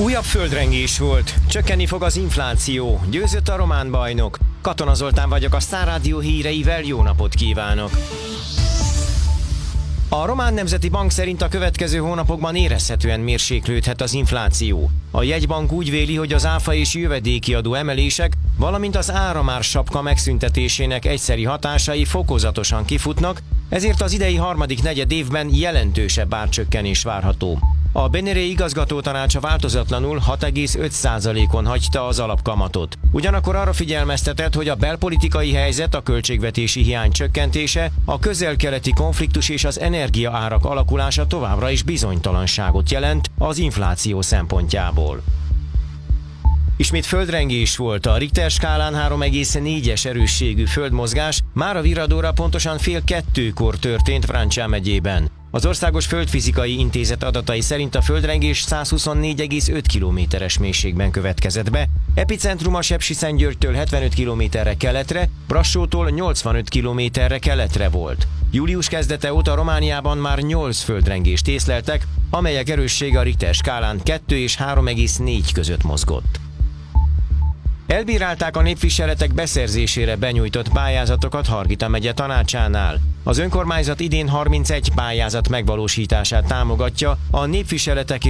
Újabb földrengés volt, csökkenni fog az infláció, győzött a román bajnok. Katona Zoltán vagyok, a Sztár Rádió híreivel jó napot kívánok! A Román Nemzeti Bank szerint a következő hónapokban érezhetően mérséklődhet az infláció. A jegybank úgy véli, hogy az áfa és jövedéki adó emelések, valamint az áramársapka megszüntetésének egyszeri hatásai fokozatosan kifutnak, ezért az idei harmadik negyedévben jelentősebb árcsökkenés várható. A BNR igazgatótanácsa változatlanul 6,5%-on hagyta az alapkamatot. Ugyanakkor arra figyelmeztetett, hogy a belpolitikai helyzet, a költségvetési hiány csökkentése, a közel-keleti konfliktus és az energiaárak alakulása továbbra is bizonytalanságot jelent az infláció szempontjából. Ismét földrengés volt, a Richter skálán 3,4-es erősségű földmozgás már a Viradóra pontosan 1:30-kor történt Vrancsa megyében. Az Országos Földfizikai Intézet adatai szerint a földrengés 124,5 kilométeres mélységben következett be, epicentruma Sepsiszentgyörgytől 75 kilométerre keletre, Brassótól 85 kilométerre keletre volt. Július kezdete óta Romániában már 8 földrengést észleltek, amelyek erőssége a Richter skálán 2 és 3,4 között mozgott. Elbírálták a népviseletek beszerzésére benyújtott pályázatokat Hargita megye tanácsánál. Az önkormányzat idén 31 pályázat megvalósítását támogatja, a népviseletek